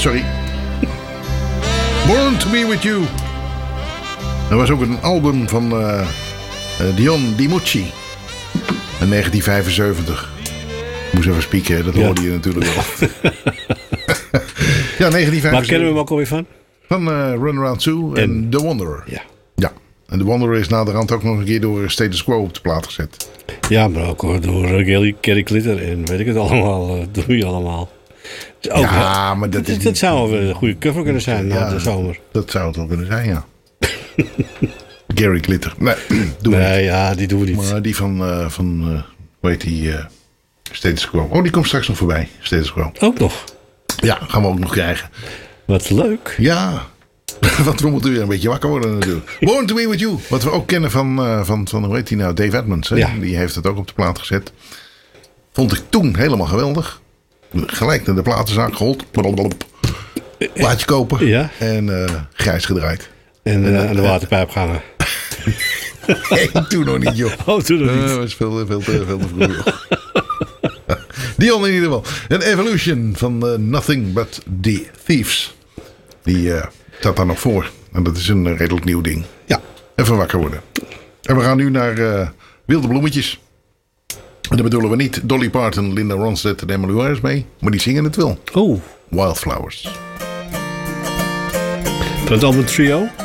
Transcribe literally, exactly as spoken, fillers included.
sorry. Born to be with you. Er was ook een album van uh, uh, Dion DiMucci. In negentien vijfenzeventig. Ik moest even spieken, dat ja. hoorde je natuurlijk wel. Ja, negentien vijfenzeventig. Waar kennen we hem ook alweer van? Van uh, Run Around Sue en, en The Wanderer. Ja. Ja. En The Wanderer is naderhand ook nog een keer door Status Quo op de plaat gezet. Ja, maar ook door uh, Gary Glitter en weet ik het allemaal. Uh, doe je allemaal. Ook, ja, maar dat, dat, is dat zou wel een goede cover kunnen zijn ja, na de zomer. Dat zou het wel kunnen zijn, ja. Gary Glitter. Nee, doen we nee niet. ja, die doen we niet. Maar die van, uh, van uh, hoe heet die, uh, Status Quo. Oh, die komt straks nog voorbij, Status Quo. Ook nog? Ja, gaan we ook nog krijgen. Wat leuk. Ja, want we moeten weer een beetje wakker worden natuurlijk. Born to be with you. Wat we ook kennen van, uh, van, van hoe heet die nou, Dave Edmunds. Hè? Ja. Die heeft het ook op de plaat gezet. Vond ik toen helemaal geweldig. Gelijk naar de platenzaak gehold. Plaatje kopen. Ja. En uh, grijs gedraaid. En uh, aan de waterpijp gangen. Nee, toen nog niet, joh. Oh, toen nog niet. Dat uh, was veel, veel, te, veel te vroeg. Dion in ieder geval. Een Evolution van uh, Nothing But The Thieves. Die uh, staat daar nog voor. En dat is een uh, redelijk nieuw ding. Ja, even wakker worden. En we gaan nu naar uh, Wilde Bloemetjes. En dat bedoelen we niet Dolly Parton, Linda Ronstadt en Emmylou Harris mee. Maar die zingen het wel. Oh. Wildflowers. Van het album Trio.